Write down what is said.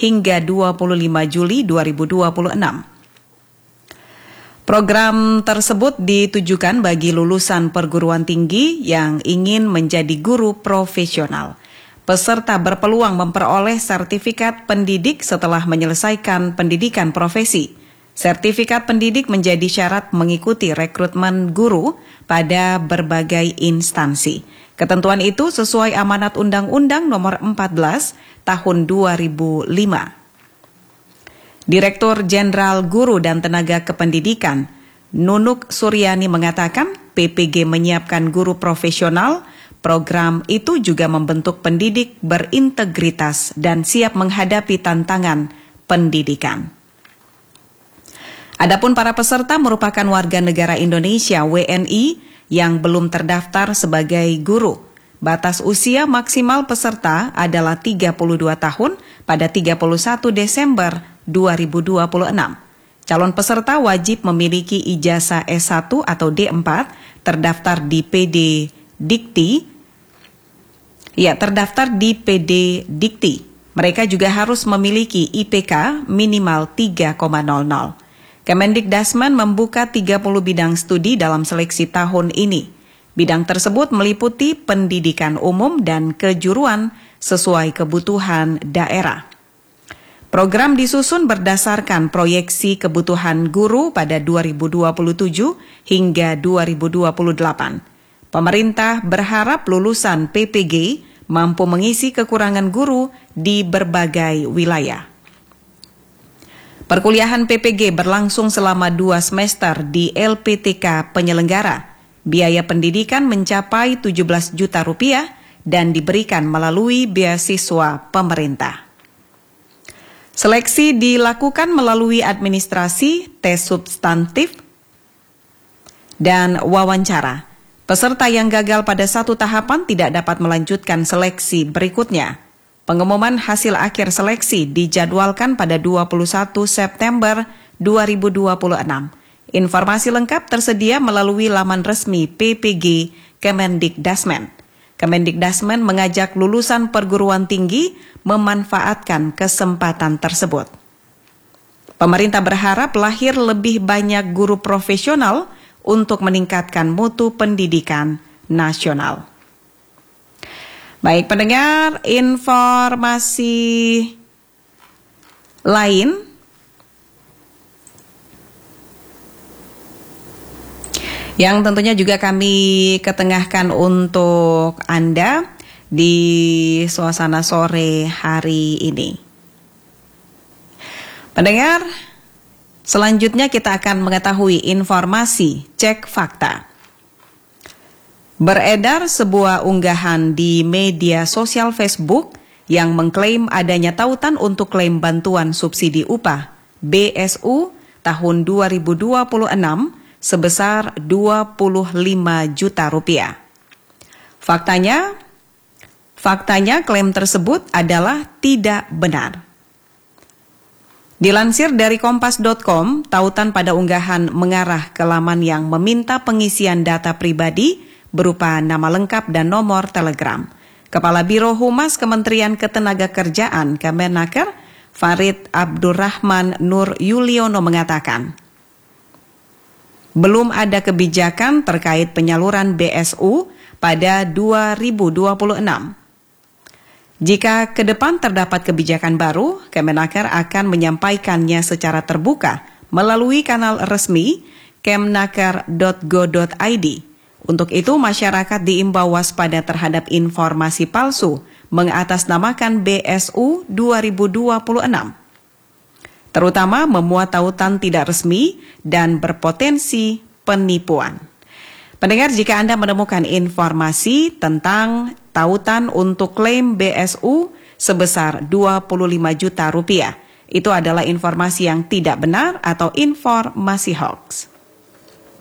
hingga 25 Juli 2026. Program tersebut ditujukan bagi lulusan perguruan tinggi yang ingin menjadi guru profesional. Peserta berpeluang memperoleh sertifikat pendidik setelah menyelesaikan pendidikan profesi. Sertifikat pendidik menjadi syarat mengikuti rekrutmen guru pada berbagai instansi. Ketentuan itu sesuai amanat Undang-Undang Nomor 14 Tahun 2005. Direktur Jenderal Guru dan Tenaga Kependidikan, Nunuk Suryani mengatakan PPG menyiapkan guru profesional. Program itu juga membentuk pendidik berintegritas dan siap menghadapi tantangan pendidikan. Adapun para peserta merupakan warga negara Indonesia WNI yang belum terdaftar sebagai guru. Batas usia maksimal peserta adalah 32 tahun pada 31 Desember 2026. Calon peserta wajib memiliki ijazah S1 atau D4 terdaftar di PD Dikti. Mereka juga harus memiliki IPK minimal 3,00. Kemendikdasmen membuka 30 bidang studi dalam seleksi tahun ini. Bidang tersebut meliputi pendidikan umum dan kejuruan sesuai kebutuhan daerah. Program disusun berdasarkan proyeksi kebutuhan guru pada 2027 hingga 2028. Pemerintah berharap lulusan PPG mampu mengisi kekurangan guru di berbagai wilayah. Perkuliahan PPG berlangsung selama 2 semester di LPTK penyelenggara. Biaya pendidikan mencapai 17 juta rupiah dan diberikan melalui beasiswa pemerintah. Seleksi dilakukan melalui administrasi, tes substantif, dan wawancara. Peserta yang gagal pada satu tahapan tidak dapat melanjutkan seleksi berikutnya. Pengumuman hasil akhir seleksi dijadwalkan pada 21 September 2026. Informasi lengkap tersedia melalui laman resmi PPG Kemendikdasmen. Kemendikdasmen mengajak lulusan perguruan tinggi memanfaatkan kesempatan tersebut. Pemerintah berharap lahir lebih banyak guru profesional untuk meningkatkan mutu pendidikan nasional. Baik pendengar, informasi lain yang tentunya juga kami ketengahkan untuk Anda di suasana sore hari ini. Pendengar, selanjutnya kita akan mengetahui informasi cek fakta. Beredar sebuah unggahan di media sosial Facebook yang mengklaim adanya tautan untuk klaim bantuan subsidi upah BSU tahun 2026 sebesar 25 juta rupiah. Faktanya klaim tersebut adalah tidak benar. Dilansir dari kompas.com, tautan pada unggahan mengarah ke laman yang meminta pengisian data pribadi berupa nama lengkap dan nomor telegram. Kepala Biro Humas Kementerian Ketenagakerjaan Kemenaker, Farid Abdurrahman Nur Yuliono mengatakan, belum ada kebijakan terkait penyaluran BSU pada 2026. Jika ke depan terdapat kebijakan baru, Kemenaker akan menyampaikannya secara terbuka melalui kanal resmi kemnaker.go.id. Untuk itu, masyarakat diimbau waspada terhadap informasi palsu mengatasnamakan BSU 2026. Terutama memuat tautan tidak resmi dan berpotensi penipuan. Pendengar, jika Anda menemukan informasi tentang tautan untuk klaim BSU sebesar 25 juta rupiah, itu adalah informasi yang tidak benar atau informasi hoax.